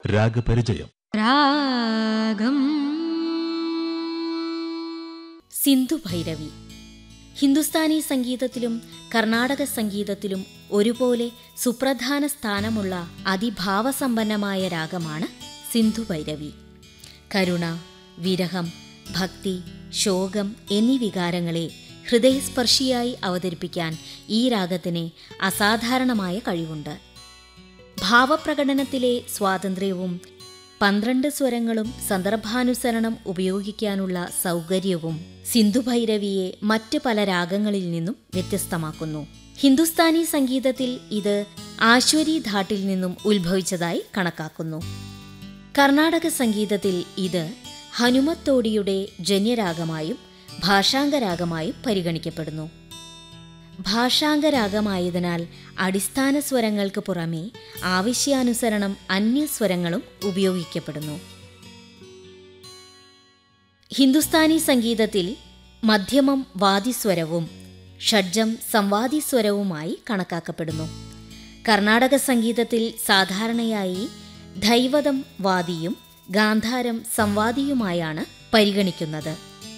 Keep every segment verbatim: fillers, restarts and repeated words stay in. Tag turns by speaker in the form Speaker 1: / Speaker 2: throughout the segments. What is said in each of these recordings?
Speaker 1: രാഗപരിചയം.
Speaker 2: രാഗം സിന്ധുഭൈരവി. ഹിന്ദുസ്ഥാനി സംഗീതത്തിലും കർണാടക സംഗീതത്തിലും ഒരുപോലെ സുപ്രധാന സ്ഥാനമുള്ള അതിഭാവസമ്പന്നമായ രാഗമാണ് സിന്ധുഭൈരവി. കരുണ, വിരഹം, ഭക്തി, ശോകം എന്നീ വികാരങ്ങളെ ഹൃദയസ്പർശിയായി അവതരിപ്പിക്കാൻ ഈ രാഗത്തിന് അസാധാരണമായ കഴിവുണ്ട്. ഭാവപ്രകടനത്തിലെ സ്വാതന്ത്ര്യവും പന്ത്രണ്ട് സ്വരങ്ങളും സന്ദർഭാനുസരണം ഉപയോഗിക്കാനുള്ള സൗകര്യവും സിന്ധുഭൈരവിയെ മറ്റ് പല രാഗങ്ങളിൽ നിന്നും വ്യത്യസ്തമാക്കുന്നു. ഹിന്ദുസ്ഥാനി സംഗീതത്തിൽ ഇത് ആശ്വരി ധാട്ടിൽ നിന്നും ഉത്ഭവിച്ചതായി കണക്കാക്കുന്നു. കർണാടക സംഗീതത്തിൽ ഇത് ഹനുമത്തോടിയുടെ ജന്യരാഗമായും ഭാഷാംഗരാഗമായും പരിഗണിക്കപ്പെടുന്നു. ഭാഷാംഗരാഗമായതിനാൽ അടിസ്ഥാന സ്വരങ്ങൾക്ക് പുറമേ ആവശ്യാനുസരണം അന്യസ്വരങ്ങളും ഉപയോഗിക്കപ്പെടുന്നു. ഹിന്ദുസ്ഥാനി സംഗീതത്തിൽ മധ്യമം വാദിസ്വരവും ഷഡ്ജം സംവാദിസ്വരവുമായി കണക്കാക്കപ്പെടുന്നു. കർണാടക സംഗീതത്തിൽ സാധാരണയായി ധൈവതം വാദിയും ഗാന്ധാരം സംവാദിയുമായാണ് പരിഗണിക്കുന്നത്.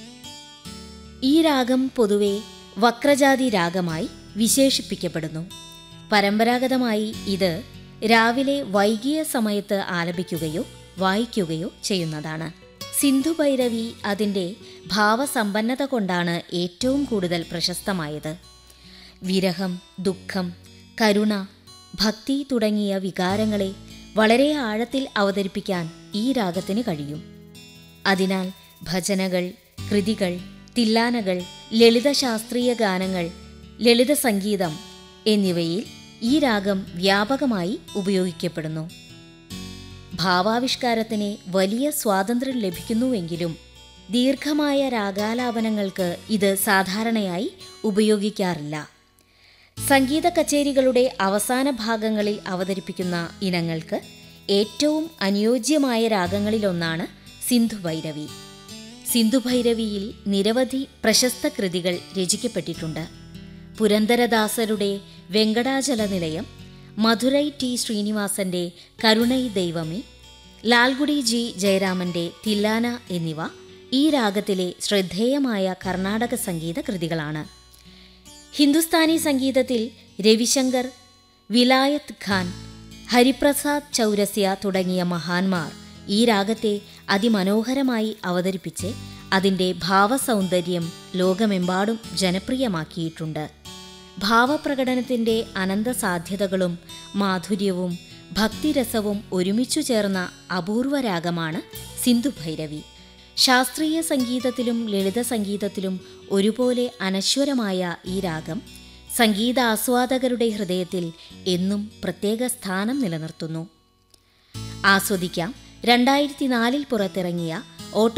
Speaker 2: ഈ രാഗം പൊതുവെ വക്രജാതി രാഗമായി വിശേഷിപ്പിക്കപ്പെടുന്നു. പരമ്പരാഗതമായി ഇത് രാവിലെ വൈകിയ സമയത്ത് ആലപിക്കുകയോ വായിക്കുകയോ ചെയ്യുന്നതാണ്. സിന്ധുഭൈരവി അതിൻ്റെ ഭാവസമ്പന്നത കൊണ്ടാണ് ഏറ്റവും കൂടുതൽ പ്രശസ്തമായത്. വിരഹം, ദുഃഖം, കരുണ, ഭക്തി തുടങ്ങിയ വികാരങ്ങളെ വളരെ ആഴത്തിൽ അവതരിപ്പിക്കാൻ ഈ രാഗത്തിന് കഴിയും. അതിനാൽ ഭജനകൾ, കൃതികൾ, തില്ലാനകൾ, ലളിതശാസ്ത്രീയ ഗാനങ്ങൾ, ലളിത സംഗീതം എന്നിവയിൽ ഈ രാഗം വ്യാപകമായി ഉപയോഗിക്കപ്പെടുന്നു. ഭാവാവിഷ്കാരത്തിന് വലിയ സ്വാതന്ത്ര്യം ലഭിക്കുന്നുവെങ്കിലും ദീർഘമായ രാഗാലാപനങ്ങൾക്ക് ഇത് സാധാരണയായി ഉപയോഗിക്കാറില്ല. സംഗീത കച്ചേരികളുടെ അവസാന ഭാഗങ്ങളിൽ അവതരിപ്പിക്കുന്ന ഇനങ്ങൾക്ക് ഏറ്റവും അനുയോജ്യമായ രാഗങ്ങളിലൊന്നാണ് സിന്ധുഭൈരവി. സിന്ധുഭൈരവിയിൽ നിരവധി പ്രശസ്ത കൃതികൾ രചിക്കപ്പെട്ടിട്ടുണ്ട്. പുരന്ദരദാസരുടെ വെങ്കടാചല നിലയം, മധുരൈ ടി ശ്രീനിവാസന്റെ കരുണൈ ദൈവമേ, ലാൽഗുഡി ജി ജയരാമന്റെ തില്ലാന എന്നിവ ഈ രാഗത്തിലെ ശ്രദ്ധേയമായ കർണാടക സംഗീത കൃതികളാണ്. ഹിന്ദുസ്ഥാനി സംഗീതത്തിൽ രവിശങ്കർ, വിലായത്ത് ഖാൻ, ഹരിപ്രസാദ് ചൗരസ്യ തുടങ്ങിയ മഹാന്മാർ ഈ രാഗത്തെ അതിമനോഹരമായി അവതരിപ്പിച്ച് അതിൻ്റെ ഭാവസൗന്ദര്യം ലോകമെമ്പാടും ജനപ്രിയമാക്കിയിട്ടുണ്ട്. ഭാവപ്രകടനത്തിൻ്റെ അനന്തസാധ്യതകളും മാധുര്യവും ഭക്തിരസവും ഒരുമിച്ചു ചേർന്ന അപൂർവ രാഗമാണ് സിന്ധുഭൈരവി. ശാസ്ത്രീയ സംഗീതത്തിലും ലളിത സംഗീതത്തിലും ഒരുപോലെ അനശ്വരമായ ഈ രാഗം സംഗീതാസ്വാദകരുടെ ഹൃദയത്തിൽ എന്നും പ്രത്യേക സ്ഥാനം നിലനിർത്തുന്നു. ആസ്വദിക്കാം രണ്ടായിരത്തി നാലിൽ പുറത്തിറങ്ങിയ